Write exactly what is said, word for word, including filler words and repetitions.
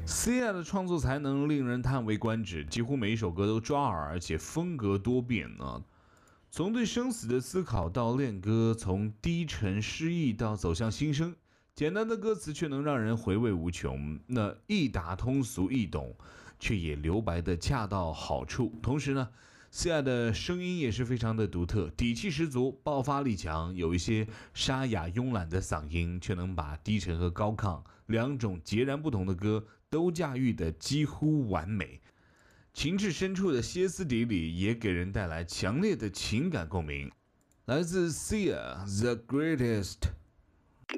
Sia 的创作才能令人叹为观止，几乎每一首歌都抓耳，而且风格多变啊。从对生死的思考到恋歌，从低沉诗意到走向新生，简单的歌词却能让人回味无穷。那易达通俗易懂，却也留白的恰到好处。同时呢，Sia 的声音也是非常的独特，底气十足，爆发力强，有一些沙哑慵懒的嗓音，却能把低沉和高亢两种截然不同的歌都驾驭的几乎完美。情至深处的歇斯底里也给人带来强烈的情感共鸣。来自 Sia The Greatest。